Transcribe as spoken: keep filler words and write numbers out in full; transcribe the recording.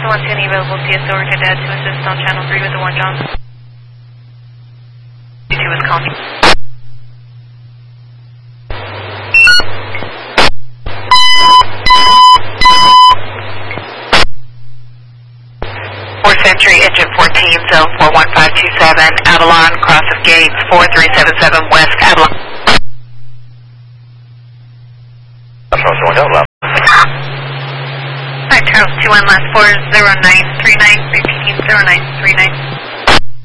two one two, any available C S O or cadet to assist on channel three with the one John. two two is calling. fourth Century, engine fourteen, zone four one five two seven, Avalon, cross of gates, four three seven seven, West Avalon. Hi, Charles, two one last four zero nine three nine, repeating zero nine three nine.